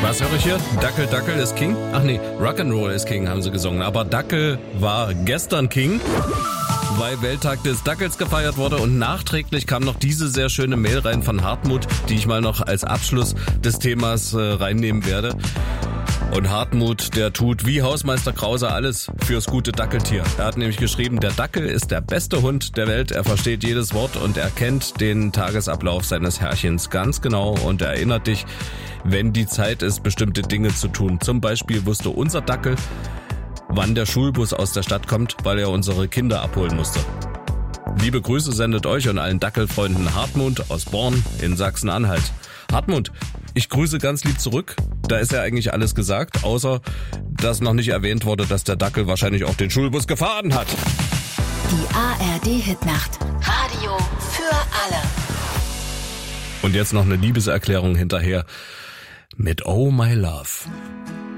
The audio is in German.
Was höre ich hier? Dackel, Dackel ist King? Ach nee, Rock'n'Roll ist King, haben sie gesungen. Aber Dackel war gestern King, weil Welttag des Dackels gefeiert wurde. Und nachträglich kam noch diese sehr schöne Mail rein von Hartmut, die ich mal noch als Abschluss des Themas reinnehmen werde. Und Hartmut, der tut wie Hausmeister Krause alles fürs gute Dackeltier. Er hat nämlich geschrieben, der Dackel ist der beste Hund der Welt. Er versteht jedes Wort und er kennt den Tagesablauf seines Herrchens ganz genau und er erinnert dich, wenn die Zeit ist, bestimmte Dinge zu tun. Zum Beispiel wusste unser Dackel, wann der Schulbus aus der Stadt kommt, weil er unsere Kinder abholen musste. Liebe Grüße sendet euch und allen Dackelfreunden Hartmut aus Born in Sachsen-Anhalt. Hartmut, ich grüße ganz lieb zurück. Da ist ja eigentlich alles gesagt, außer dass noch nicht erwähnt wurde, dass der Dackel wahrscheinlich auch den Schulbus gefahren hat. Die ARD-Hitnacht. Radio für alle. Und jetzt noch eine Liebeserklärung hinterher mit Oh My Love.